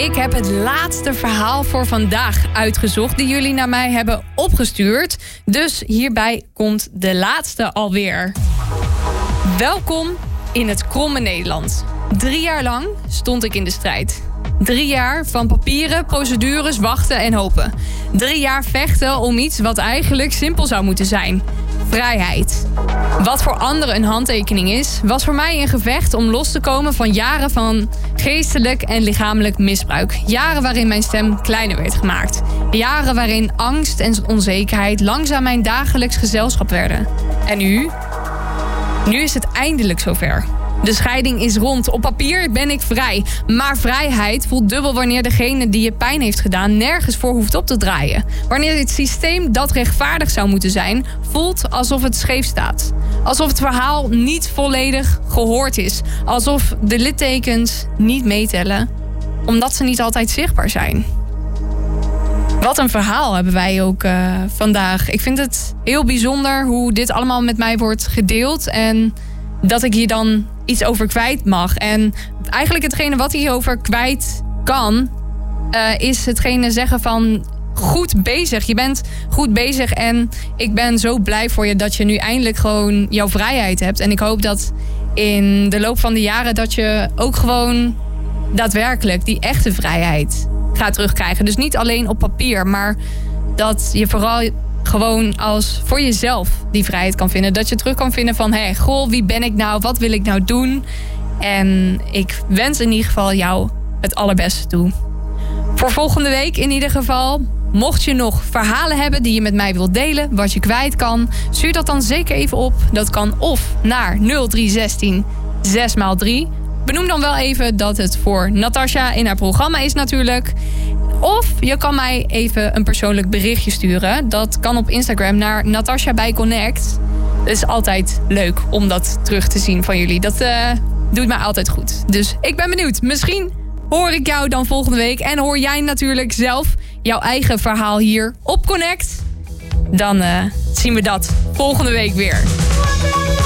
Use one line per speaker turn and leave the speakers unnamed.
Ik heb het laatste verhaal voor vandaag uitgezocht die jullie naar mij hebben opgestuurd. Dus hierbij komt de laatste alweer. Welkom in het kromme Nederland. 3 jaar lang stond ik in de strijd. 3 jaar van papieren, procedures, wachten en hopen. 3 jaar vechten om iets wat eigenlijk simpel zou moeten zijn. Vrijheid. Wat voor anderen een handtekening is, was voor mij een gevecht om los te komen van jaren van geestelijk en lichamelijk misbruik. Jaren waarin mijn stem kleiner werd gemaakt. Jaren waarin angst en onzekerheid langzaam mijn dagelijks gezelschap werden. En nu? Nu is het eindelijk zover. De scheiding is rond. Op papier ben ik vrij. Maar vrijheid voelt dubbel wanneer degene die je pijn heeft gedaan nergens voor hoeft op te draaien. Wanneer het systeem dat rechtvaardig zou moeten zijn, voelt alsof het scheef staat. Alsof het verhaal niet volledig gehoord is. Alsof de littekens niet meetellen, omdat ze niet altijd zichtbaar zijn. Wat een verhaal hebben wij ook vandaag. Ik vind het heel bijzonder hoe dit allemaal met mij wordt gedeeld. En dat ik hier dan iets over kwijt mag. En eigenlijk hetgene wat hierover kwijt kan, is hetgene zeggen van goed bezig. Je bent goed bezig en ik ben zo blij voor je dat je nu eindelijk gewoon jouw vrijheid hebt. En ik hoop dat in de loop van de jaren dat je ook gewoon daadwerkelijk die echte vrijheid gaat terugkrijgen. Dus niet alleen op papier, maar dat je vooral gewoon als voor jezelf die vrijheid kan vinden. Dat je terug kan vinden van, goh, wie ben ik nou? Wat wil ik nou doen? En ik wens in ieder geval jou het allerbeste toe. Voor volgende week in ieder geval, mocht je nog verhalen hebben die je met mij wilt delen, wat je kwijt kan, stuur dat dan zeker even op. Dat kan of naar 0316 6x3. Benoem dan wel even dat het voor Natasja in haar programma is natuurlijk. Of je kan mij even een persoonlijk berichtje sturen. Dat kan op Instagram naar Natasja bij Connect. Het is altijd leuk om dat terug te zien van jullie. Dat doet mij altijd goed. Dus ik ben benieuwd. Misschien hoor ik jou dan volgende week. En hoor jij natuurlijk zelf jouw eigen verhaal hier op Connect. Dan zien we dat volgende week weer.